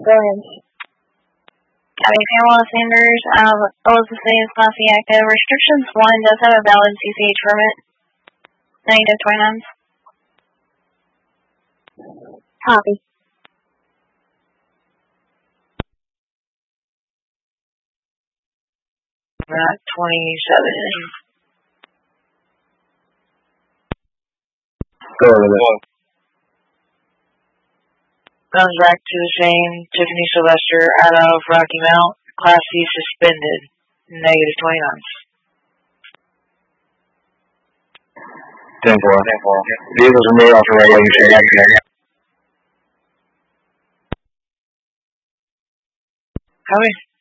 Go ahead. Abby Pamela Sanders, Elizabeth is Class C active. Restrictions 1 does have a valid CCH permit. -29. Copy. We're at 27. Go ahead. Comes back to the same. Tiffany Sylvester out of Rocky Mount. Class C suspended. -29. 10-4. Vehicles removed off the roadway. You should exit. Copy.